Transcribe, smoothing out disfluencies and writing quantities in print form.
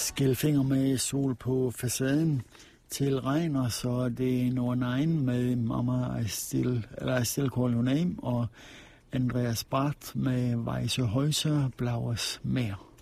Skilfinger med sol på facaden til regner, så det er nummer 9 med Mama I Still Call Your Name og Andreas Barth med Weiße Häuser, Blaues Meer.